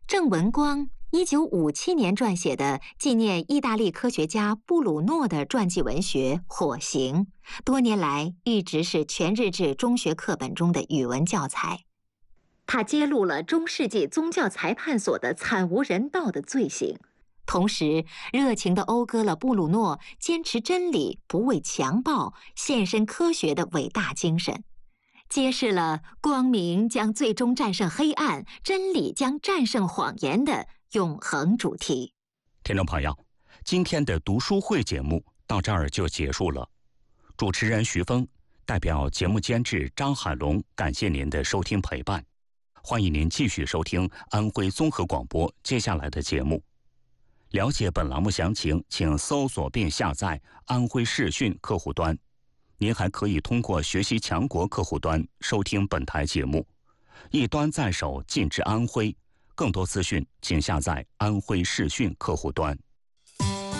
郑文光1957年撰写的纪念意大利科学家布鲁诺的传记文学《火刑》，多年来一直是全日制中学课本中的语文教材。他揭露了中世纪宗教裁判所的惨无人道的罪行，同时热情地讴歌了布鲁诺坚持真理、不畏强暴、献身科学的伟大精神，揭示了光明将最终战胜黑暗，真理将战胜谎言的永恒主题。 听众朋友，今天的读书会节目到这儿就结束了。主持人徐峰代表节目监制张海龙，感谢您的收听陪伴。欢迎您继续收听安徽综合广播接下来的节目。了解本栏目详情，请搜索并下载安徽视讯客户端。您还可以通过学习强国客户端收听本台节目。一端在手，尽至安徽。更多资讯请下载安徽视讯客户端。